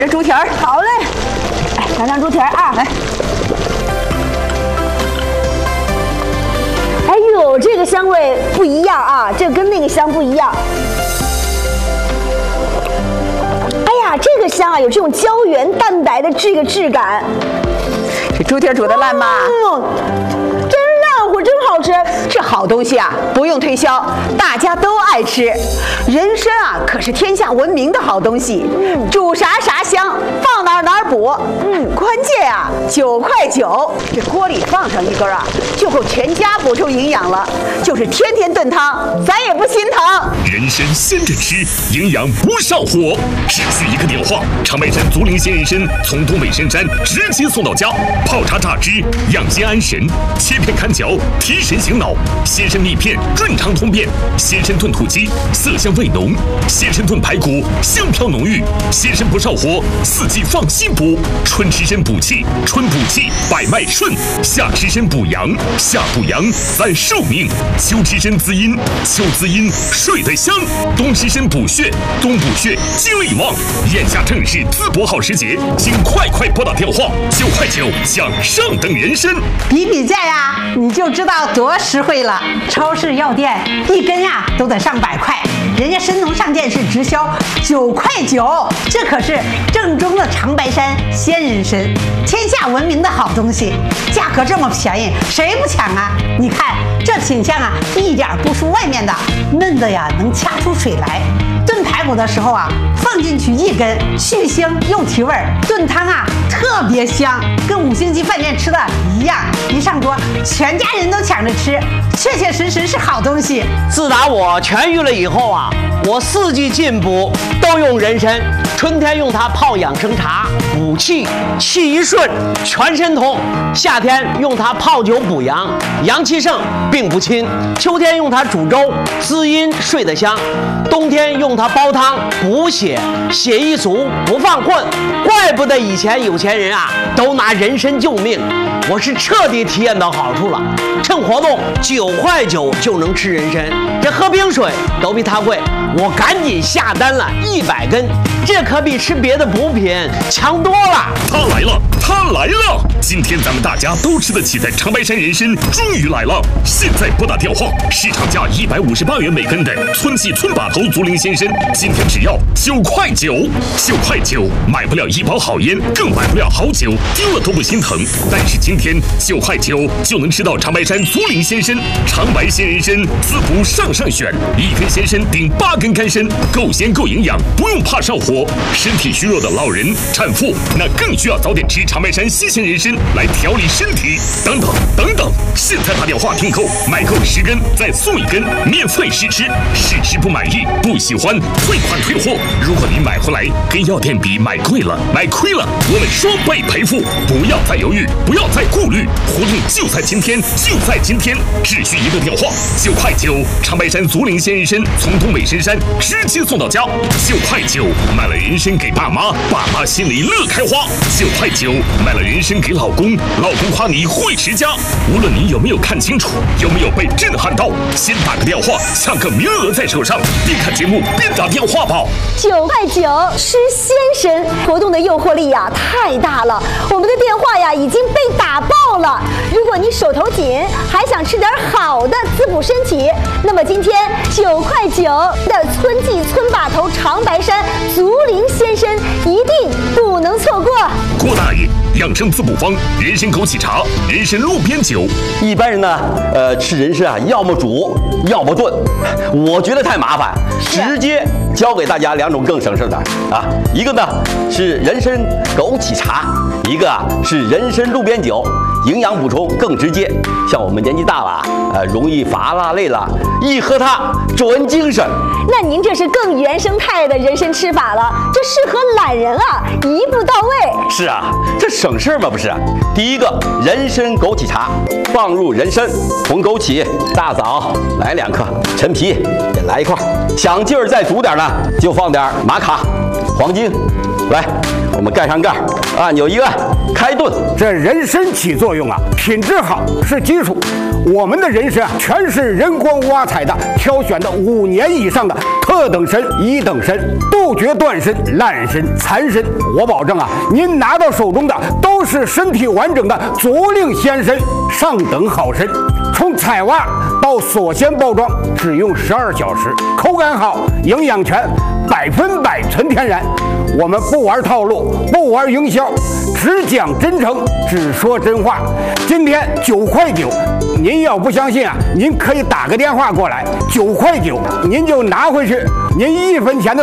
这猪蹄儿， 好嘞，哎，尝尝猪蹄儿啊，来。哎呦，这个香味不一样啊，这跟那个香不一样。哎呀，这个香啊，有这种胶原蛋白的这个质感。 这猪蹄儿煮的烂吗？ 真烂乎，真好吃。 这好东西啊，不用推销，大家都爱吃。人参啊，可是天下闻名的好东西。煮啥啥香，放哪儿补。关键啊，9块9，这锅里放上一根啊，就够全家补充营养了。就是天天炖汤，咱也不心疼。 人参鲜着吃，营养不上火，只需一个电话，长白山足灵鲜人参从东北深山直接送到家，泡茶榨汁，养心安神，切片看嚼，提神醒脑。鲜参蜜片润肠通便，鲜参炖土鸡色香味浓，鲜参炖排骨香飘浓郁，鲜参不上火，四季放心补。春吃参补气，春补气百脉顺；夏吃参补阳，夏补阳咱寿命；秋吃参滋阴，秋滋阴睡得香；冬吃参补血，冬补血精力旺。眼下正是淄博好时节，请快拨打电话9块9享上等人参。 比价呀，你就知道多实惠了。超市药店一根呀都得上100块，人家参农上店是直销9块9，这可是正宗的长白山鲜人参，天下闻名的好东西，价格这么便宜，谁不抢啊？你看这品相啊，一点不输外面的，嫩的呀能掐出水来。炖排骨的时候啊，放进去1根，去腥又提味儿，炖汤啊特别香，跟5星级饭店吃的一样。一上桌，全家人都抢着吃，确确实实是好东西。 自打我痊愈了以后啊，我4季进补都用人参，春天用它泡养生茶，补气，气一顺，全身通；夏天用它泡酒补阳，阳气盛，病不侵；秋天用它煮粥，滋阴睡得香；冬天用它煲汤补血，血一足不犯困。怪不得以前有钱人啊都拿人参救命，我是彻底体验到好处了。趁活动9块9就能吃人参，这喝冰水都比它贵，我赶紧下单了100根，这可比吃别的补品强多了。 它来了！今天咱们大家都吃得起的长白山人参终于来了！现在拨打电话，市场价158元每根的村系村把头足灵鲜参，今天只要9块9，9块9买不了一包好烟，更买不了好酒，丢了都不心疼。但是今天9块9就能吃到长白山足灵鲜参，长白鲜人参滋补上选，1根鲜参顶8根干参，够鲜够营养，不用怕上火。身体虚弱的老人、产妇，那更需要早点吃长白山新鲜人参来调理身体。等等，现在打电话订购，买够10根再送1根，免费试吃，试吃不满意不喜欢退款退货。如果你买回来跟药店比买贵了买亏了，我们双倍赔付。不要再犹豫，不要再顾虑，活动就在今天，只需一个电话，9块9，长白山足灵鲜人参从东北深山直接送到家，9块9买了人参给爸妈，爸妈心里乐开花；9块9买了人参给老公，老公夸你会持家。无论你有没有看清楚，有没有被震撼到，先打个电话抢个名额在手上，边看节目边打电话吧。 9块9吃鲜参，活动的诱惑力呀太大了，我们的电话呀已经被打爆了。如果你手头紧，还想吃点好的滋补身体，那么今天9块9的村系村把头长白山足灵鲜参一定不能错过。 郭大爷养生滋补方：人参枸杞茶、人参路边酒。 一般人呢，吃人参啊，要么煮，要么炖。我觉得太麻烦，直接教给大家2种更省事的啊。一个呢是人参枸杞茶，一个啊是人参路边酒，营养补充更直接。像我们年纪大了，容易乏了累了，一喝它准精神。 那您这是更原生态的人参吃法了，这适合懒人啊，一步到位。 是啊，这省事嘛不是？第一个人参枸杞茶，放入人参、红枸杞、大枣来2克，陈皮也来1块，想劲儿再足点呢，就放点玛卡、黄精、 来，我们盖上盖，按钮一按，开炖。 这人参起作用啊，品质好是基础。我们的人参啊，全是人工挖采的，挑选的5年以上的特等参、1等参，杜绝断参、烂参、残参。我保证啊，您拿到手中的都是身体完整的足令鲜参，上等好参。从采挖到锁鲜包装，只用12小时，口感好，营养全，100%纯天然。我们不玩套路，不玩营销，只讲真诚，只说真话。今天9块9，您要不相信啊，您可以打个电话过来，9块9，您就拿回去，您1分钱的